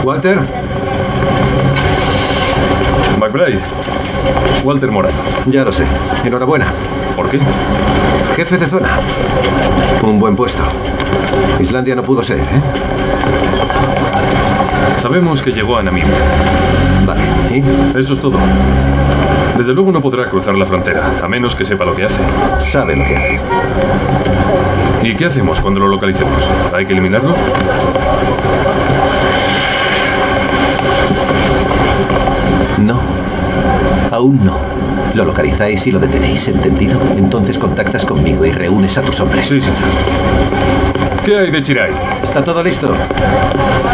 Walter. McBride. Walter Moran. Ya lo sé. Enhorabuena. ¿Por qué? Jefe de zona. Un buen puesto. Islandia no pudo ser, ¿eh? Sabemos que llegó a Namibia. Vale. ¿Y? Eso es todo. Desde luego no podrá cruzar la frontera, a menos que sepa lo que hace. Sabe lo que hace. ¿Y qué hacemos cuando lo localicemos? ¿Hay que eliminarlo? No. Aún no. Lo localizáis y lo detenéis, ¿entendido? Entonces contactas conmigo y reúnes a tus hombres. Sí, señor. ¿Qué hay de Chirai? ¿Está todo listo?